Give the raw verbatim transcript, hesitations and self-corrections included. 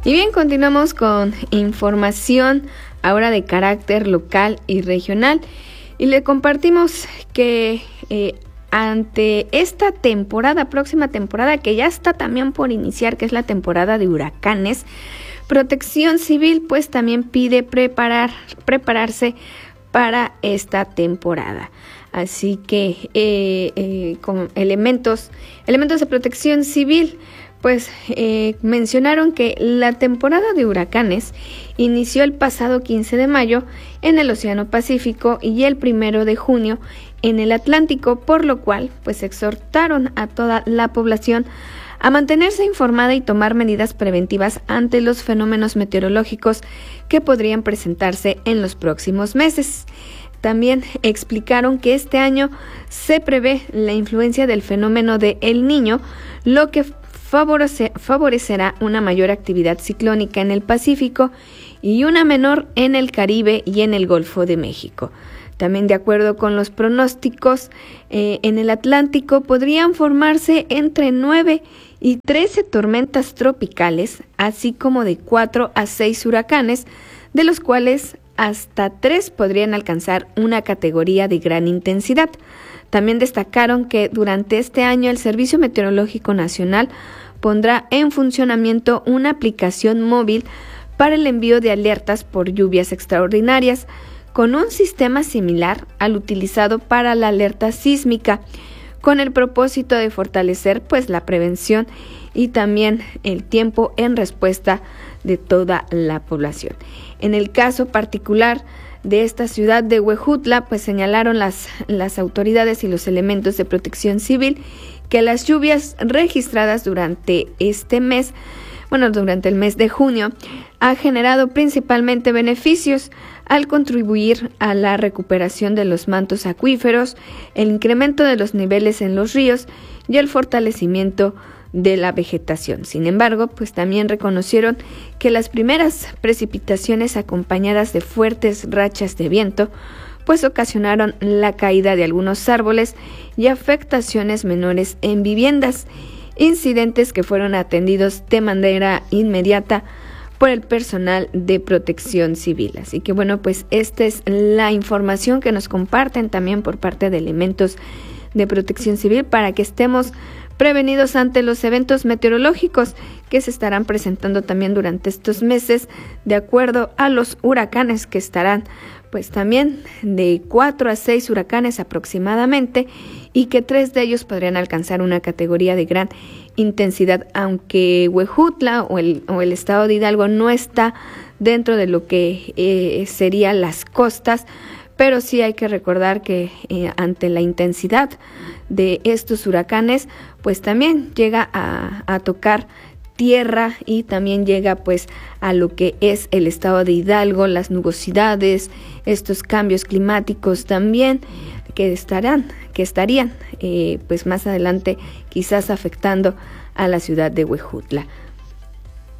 Y bien, continuamos con información ahora de carácter local y regional. Y le compartimos que eh, ante esta temporada, próxima temporada, que ya está también por iniciar, que es la temporada de huracanes, Protección Civil pues también pide preparar, prepararse para esta temporada. Así que eh, eh, con elementos, elementos de Protección Civil pues eh, mencionaron que la temporada de huracanes inició el pasado quince de mayo en el Océano Pacífico y el primero de junio en el Atlántico, por lo cual pues exhortaron a toda la población a mantenerse informada y tomar medidas preventivas ante los fenómenos meteorológicos que podrían presentarse en los próximos meses. También explicaron que este año se prevé la influencia del fenómeno de El Niño, lo que favorece, favorecerá una mayor actividad ciclónica en el Pacífico y una menor en el Caribe y en el Golfo de México. También, de acuerdo con los pronósticos, eh, en el Atlántico podrían formarse entre nueve y trece tormentas tropicales, así como de cuatro a seis huracanes, de los cuales hasta tres podrían alcanzar una categoría de gran intensidad. También destacaron que durante este año el Servicio Meteorológico Nacional pondrá en funcionamiento una aplicación móvil para el envío de alertas por lluvias extraordinarias, con un sistema similar al utilizado para la alerta sísmica, con el propósito de fortalecer pues la prevención y también el tiempo en respuesta de toda la población. En el caso particular de esta ciudad de Huejutla, pues señalaron las, las autoridades y los elementos de Protección Civil que las lluvias registradas durante este mes, bueno, durante el mes de junio, ha generado principalmente beneficios al contribuir a la recuperación de los mantos acuíferos, el incremento de los niveles en los ríos y el fortalecimiento de la vegetación. Sin embargo, pues también reconocieron que las primeras precipitaciones acompañadas de fuertes rachas de viento pues ocasionaron la caída de algunos árboles y afectaciones menores en viviendas, incidentes que fueron atendidos de manera inmediata por el personal de Protección Civil. Así que bueno, pues esta es la información que nos comparten también por parte de elementos de Protección Civil para que estemos prevenidos ante los eventos meteorológicos que se estarán presentando también durante estos meses, de acuerdo a los huracanes que estarán pues también de cuatro a seis huracanes aproximadamente, y que tres de ellos podrían alcanzar una categoría de gran intensidad, aunque Huejutla o el, o el estado de Hidalgo no está dentro de lo que eh, serían las costas, pero sí hay que recordar que eh, ante la intensidad de estos huracanes, pues también llega a, a tocar tierra y también llega pues a lo que es el estado de Hidalgo, las nubosidades, estos cambios climáticos también que estarán, que estarían eh, pues más adelante quizás afectando a la ciudad de Huejutla.